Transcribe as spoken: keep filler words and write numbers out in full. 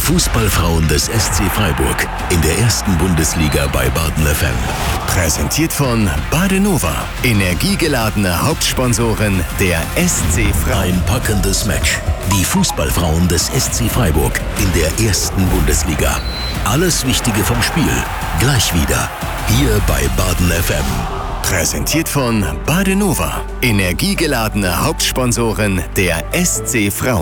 Fußballfrauen des S C Freiburg in der ersten Bundesliga bei Baden F M. Präsentiert von Badenova, energiegeladene Hauptsponsorin der S C Frauen. Ein packendes Match. Die Fußballfrauen des S C Freiburg in der ersten Bundesliga. Alles Wichtige vom Spiel. Gleich wieder. Hier bei Baden F M. Präsentiert von Badenova, energiegeladene Hauptsponsorin der S C Frauen.